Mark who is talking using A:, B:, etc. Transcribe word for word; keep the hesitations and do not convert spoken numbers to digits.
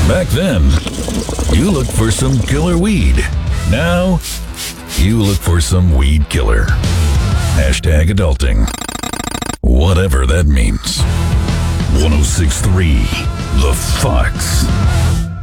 A: Back then, you looked for some killer weed. Now, you look for some weed killer. Hashtag adulting. Whatever that means. one oh six point three The Fox.